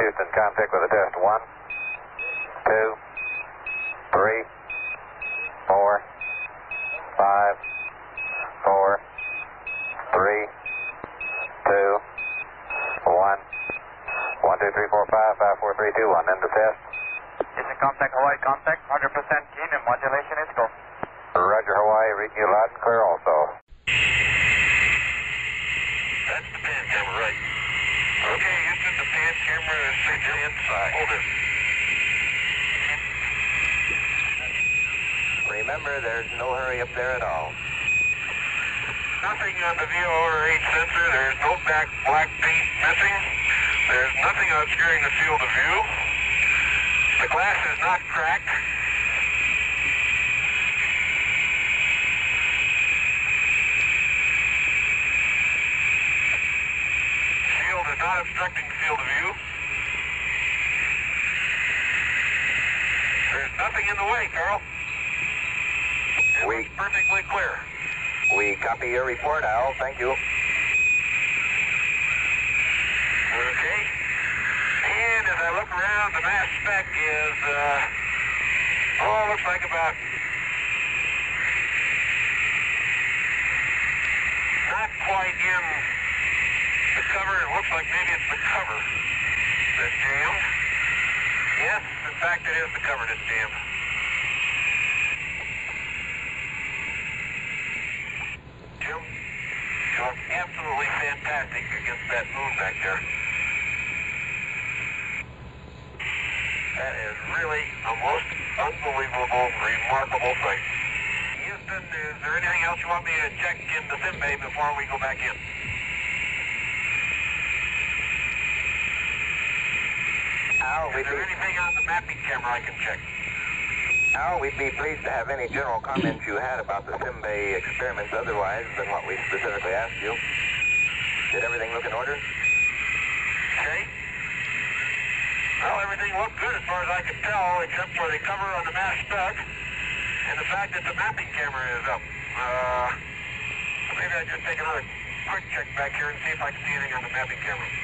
Houston, contact with a test. 1, 2, 3, 4, 5, 4, 3, 2, 1, 1, 2, 3, 4, 5, 5, 4, 3, 2, 1. End the test. Houston, contact Hawaii, contact 100% keen and modulation is go. Roger, Hawaii, reading you loud and clear also. That's the pan camera, right? Okay, Houston, the pan camera is safely inside. Hold it. Remember, there's no hurry up there at all. Nothing on the VOR-8 sensor. There's no black paint missing. There's nothing obscuring the field of view. The glass is not cracked. Shield is not obstructing the field of view. There's nothing in the way, Carl. It looks perfectly clear. We copy your report, Al. Thank you. Okay. And as I look around, the mass spec is, looks like about not quite in the cover. It looks like maybe it's the cover that's jammed. Yes, in fact, it is the cover that's jammed. Jim, you look absolutely fantastic against that moon back there. That is really a most unbelievable, remarkable sight. Houston, is there anything else you want me to check in the sim bay before we go back in? Al, Is there anything on the mapping camera I can check? Al, we'd be pleased to have any general comments you had about the SimBay experiments otherwise than what we specifically asked you. Did everything look in order? Okay. Well, everything looked good as far as I could tell, except for the cover on the mass spec and the fact that the mapping camera is up. Maybe I'll just take another quick check back here and see if I can see anything on the mapping camera.